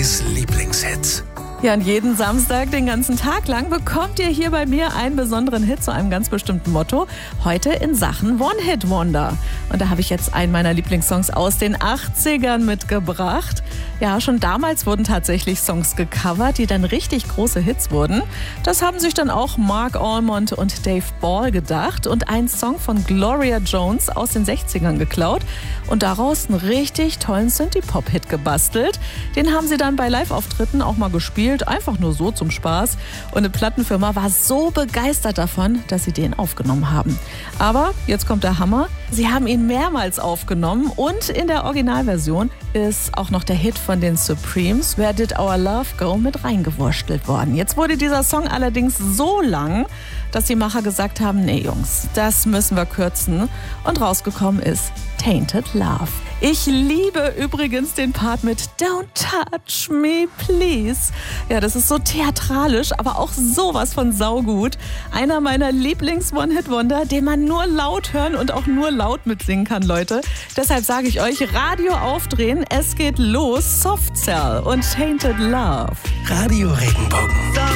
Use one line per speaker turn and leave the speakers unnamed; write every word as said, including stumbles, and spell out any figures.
Lieblingshits.
Ja, und jeden Samstag, den ganzen Tag lang, bekommt ihr hier bei mir einen besonderen Hit zu einem ganz bestimmten Motto. Heute in Sachen One-Hit-Wonder. Und da habe ich jetzt einen meiner Lieblingssongs aus den achtzigern mitgebracht. Ja, schon damals wurden tatsächlich Songs gecovert, die dann richtig große Hits wurden. Das haben sich dann auch Mark Almond und Dave Ball gedacht und einen Song von Gloria Jones aus den sechzigern geklaut und daraus einen richtig tollen Synthie-Pop-Hit gebastelt. Den haben sie dann bei Live-Auftritten auch mal gespielt. Einfach nur so zum Spaß. Und eine Plattenfirma war so begeistert davon, dass sie den aufgenommen haben. Aber jetzt kommt der Hammer. Sie haben ihn mehrmals aufgenommen und in der Originalversion ist auch noch der Hit von den Supremes, Where Did Our Love Go, mit reingewurstelt worden. Jetzt wurde dieser Song allerdings so lang, dass die Macher gesagt haben, nee Jungs, das müssen wir kürzen. Und rausgekommen ist Tainted Love. Ich liebe übrigens den Part mit Don't touch me, please. Ja, das ist so theatralisch, aber auch sowas von saugut. Einer meiner Lieblings-One-Hit-Wonder, den man nur laut hören und auch nur laut mitsingen kann, Leute. Deshalb sage ich euch, Radio aufdrehen, es geht los. Soft Cell und Tainted Love.
Radio Regenbogen.